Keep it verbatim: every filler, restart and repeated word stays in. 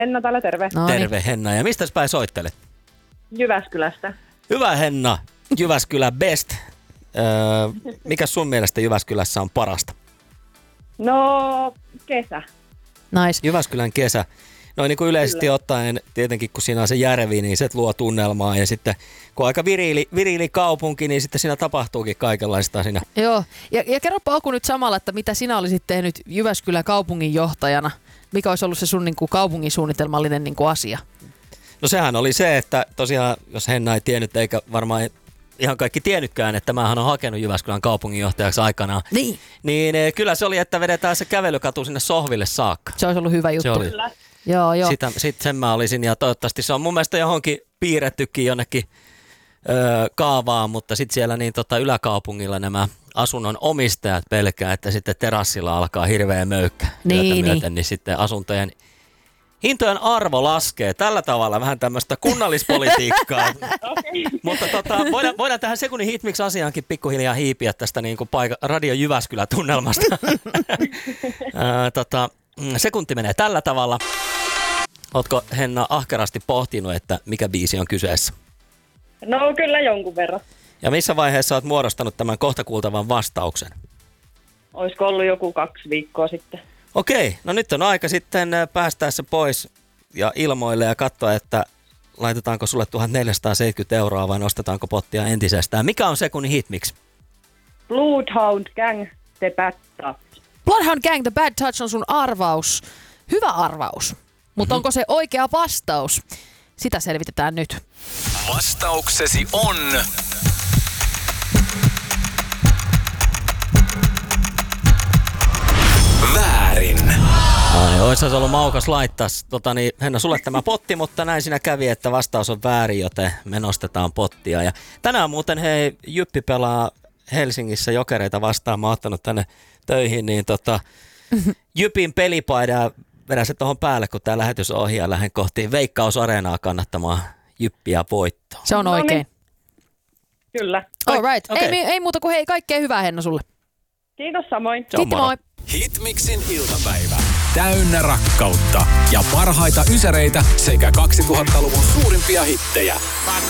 Henna täällä, terve. No niin. Terve Henna. Ja mistä päin soittelet? Jyväskylästä. Hyvä Henna. Jyväskylä best. Öö, mikä sun mielestä Jyväskylässä on parasta? No, kesä. Nice. Jyväskylän kesä. Noin niin kuin yleisesti Kyllä. ottaen, tietenkin kun siinä on se järvi, niin se luo tunnelmaa. Ja sitten kun on aika viriili, viriili kaupunki, niin sitten siinä tapahtuukin kaikenlaista siinä. Joo. Ja, ja kerropa Aku nyt samalla, että mitä sinä olisit tehnyt Jyväskylän kaupunginjohtajana? Mikä olisi ollut se sun niin kuin kaupungin suunnitelmallinen niin kuin asia? No sehän oli se, että tosiaan, jos Henna ei tiennyt, eikä varmaan ihan kaikki tiennytkään, että mähän on hakenut Jyväskylän kaupunginjohtajaksi aikanaan. Niin. Niin kyllä se oli, että vedetään se kävelykatu sinne sohville saakka. Se olisi ollut hyvä juttu. Se oli. Kyllä. Joo, joo. Sitä, sit sen mä olisin ja toivottavasti se on mun mielestä johonkin piirrettykin jonnekin öö, kaavaan, mutta sitten siellä niin tota yläkaupungilla nämä asunnon omistajat pelkää, että sitten terassilla alkaa hirveä möykkä Niin, myöten, niin. myöten, niin sitten asuntojen hintojen arvo laskee. Tällä tavalla vähän tämmöistä kunnallispolitiikkaa. Okei. Mutta tota, voidaan, voidaan tähän sekunnin hitmiksi asiaankin pikkuhiljaa hiipiä tästä niin kuin paika, Radio Jyväskylä-tunnelmasta. Ää, tota, sekunti menee tällä tavalla. Ootko Henna ahkerasti pohtinut, että mikä biisi on kyseessä? No kyllä jonkun verran. Ja missä vaiheessa oot muodostanut tämän kohta kuultavan vastauksen? Olisiko ollut joku kaksi viikkoa sitten. Okei, no nyt on aika sitten päästää se pois ja ilmoille ja katsoa, että laitetaanko sulle tuhatneljäsataaseitsemänkymmentä euroa vai nostetaanko pottia entisestään. Mikä on sekunnin hitmiksi? Bloodhound Gang, The Bad Touch. Bloodhound Gang, The Bad Touch on sun arvaus. Hyvä arvaus. Mutta mm-hmm. onko se oikea vastaus? Sitä selvitetään nyt. Vastauksesi on... väärin. Ai, ois se ollut maukas laittaa. Tota, niin, Henna, sulle tämä potti, mutta näin siinä kävi, että vastaus on väärin, joten me nostetaan pottia. Ja tänään muuten hei, Jyppi pelaa Helsingissä Jokereita vastaan. Mä oon ottanut tänne töihin, niin tota, Jypin pelipaidaa vedän se tuohon päälle, kun tää lähetys on ohi ja lähden kohti Veikkaus-areenaa kannattamaan Jyppiä voittoon. Se on No niin. oikein. Kyllä. All right. Okei. Ei, ei muuta kuin hei, kaikkea hyvää Henna sulle. Kiitos samoin. Se on Kiitti, moro. moi. Hitmixin iltapäivä. Täynnä rakkautta ja parhaita ysäreitä sekä kaksituhattaluvun suurimpia hittejä.